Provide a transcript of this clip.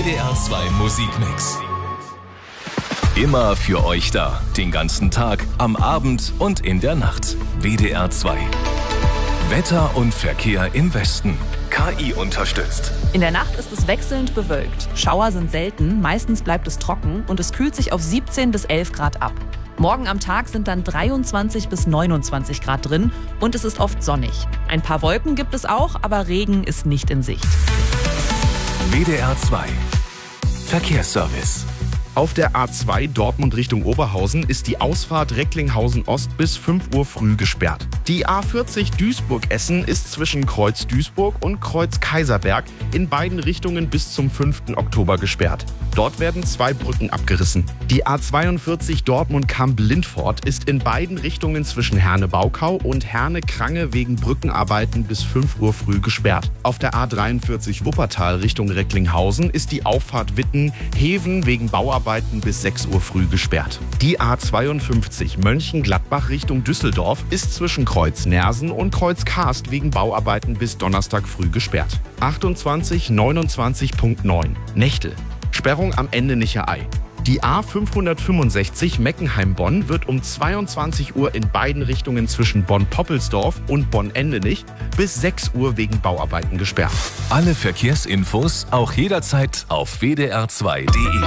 WDR 2 Musikmix. Immer für euch da. Den ganzen Tag, am Abend und in der Nacht. WDR 2. Wetter und Verkehr im Westen. KI unterstützt. In der Nacht ist es wechselnd bewölkt. Schauer sind selten, meistens bleibt es trocken und es kühlt sich auf 17 bis 11 Grad ab. Morgen am Tag sind dann 23 bis 29 Grad drin und es ist oft sonnig. Ein paar Wolken gibt es auch, aber Regen ist nicht in Sicht. WDR 2. Verkehrsservice. Auf der A2 Dortmund Richtung Oberhausen ist die Ausfahrt Recklinghausen Ost bis 5 Uhr früh gesperrt. Die A40 Duisburg-Essen ist zwischen Kreuz Duisburg und Kreuz Kaiserberg in beiden Richtungen bis zum 5. Oktober gesperrt. Dort werden 2 Brücken abgerissen. Die A42 Dortmund-Kamp-Lindfort ist in beiden Richtungen zwischen Herne-Baukau und Herne-Krange wegen Brückenarbeiten bis 5 Uhr früh gesperrt. Auf der A43 Wuppertal Richtung Recklinghausen ist die Auffahrt Witten-Heven wegen Bauarbeiten bis 6 Uhr früh gesperrt. Die A52 Mönchengladbach Richtung Düsseldorf ist zwischen Kreuz Nersen und Kreuz Karst wegen Bauarbeiten bis Donnerstag früh gesperrt. 28 29.9 Nächte. Sperrung am Endenicher Ei. Die A565 Meckenheim-Bonn wird um 22 Uhr in beiden Richtungen zwischen Bonn-Poppelsdorf und Bonn-Endenich bis 6 Uhr wegen Bauarbeiten gesperrt. Alle Verkehrsinfos auch jederzeit auf wdr2.de.